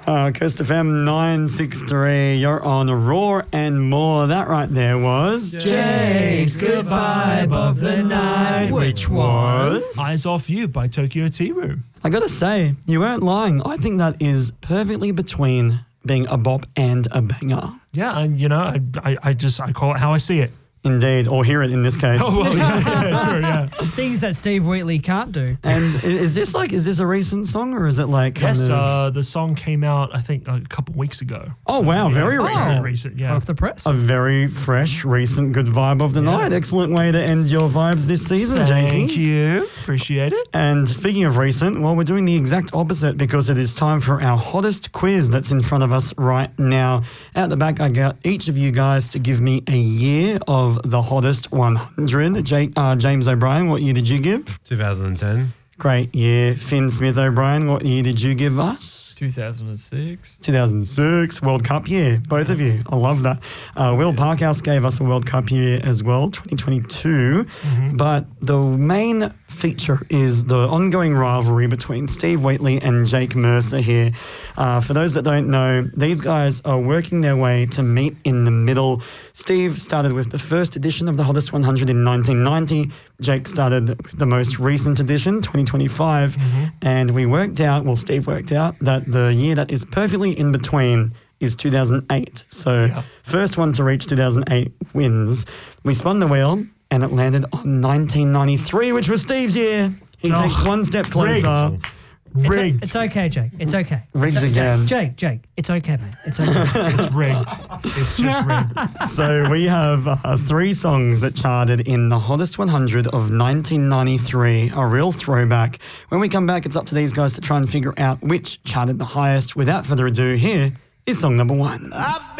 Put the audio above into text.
Coast FM 963. You're on Raw and More. That right there was Jake's Good Vibe of the Night, which was Eyes Off You by Tokyo Tea Room. I gotta say, you weren't lying. I think that is perfectly between being a bop and a banger. Yeah, and I call it how I see it. Indeed, or hear it in this case. Oh, well, yeah, true, yeah. things that Steve Wheatley can't do. And is this a recent song or is it like kind Yes, of... the song came out, I think, a couple weeks ago. Oh, wow, very recent. Recent, yeah. Off the press. A very fresh, recent good vibe of the night. Excellent way to end your vibes this season, Jakey. Thank you. Appreciate it. And speaking of recent, well, we're doing the exact opposite because it is time for our hottest quiz that's in front of us right now. At the back, I got each of you guys to give me a year of the hottest 100. James O'Brien, what year did you give? 2010. Great year. Finn Smith O'Brien, what year did you give us? 2006. 2006, World Cup year, both of you. I love that. Will Parkhouse gave us a World Cup year as well, 2022. But the main feature is the ongoing rivalry between Steve Wheatley and Jake Mercer here. For those that don't know, these guys are working their way to meet in the middle. Steve started with the first edition of the Hottest 100 in 1990. Jake started with the most recent edition, 2025. And Steve worked out that the year that is perfectly in between is 2008. So first one to reach 2008 wins. We spun the wheel and it landed on 1993, which was Steve's year. He takes one step closer. Rigged. It's okay, Jake. It's okay. Rigged again. Jake, it's okay, mate. It's okay. It's rigged. It's just rigged. So we have 3 songs that charted in the Hottest 100 of 1993, a real throwback. When we come back, it's up to these guys to try and figure out which charted the highest. Without further ado, here is song number 1.